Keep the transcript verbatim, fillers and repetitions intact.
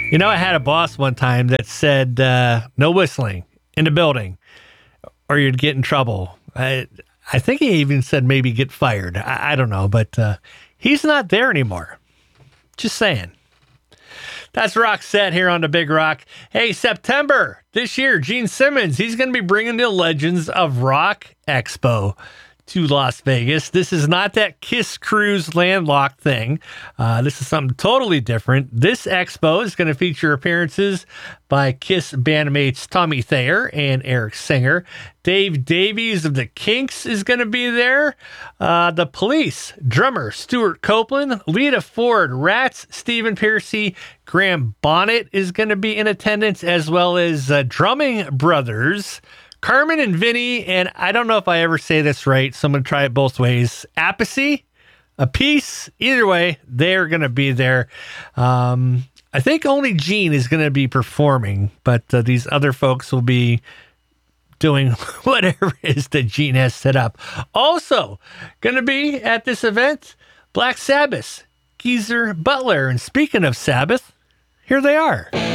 You know, I had a boss one time that said, uh, no whistling in the building or you'd get in trouble. I, I think he even said maybe get fired. I, I don't know, but uh, he's not there anymore. Just saying. That's Rock Set here on the Big Rock. Hey, September this year, Gene Simmons, he's going to be bringing the Legends of Rock Expo to Las Vegas. This is not that Kiss Cruise landlocked thing. Uh, this is something totally different. This expo is going to feature appearances by Kiss bandmates Tommy Thayer and Eric Singer. Dave Davies of the Kinks is going to be there. Uh, the Police, drummer Stuart Copeland, Lita Ford, Rats, Stephen Pearcy, Graham Bonnet is going to be in attendance, as well as uh, drumming brothers Carmen and Vinny, and I don't know if I ever say this right, so I'm going to try it both ways. Appice, a piece, either way, they're going to be there. Um, I think only Gene is going to be performing, but uh, these other folks will be doing whatever it is that Gene has set up. Also, going to be at this event, Black Sabbath, Geezer Butler. And speaking of Sabbath, here they are.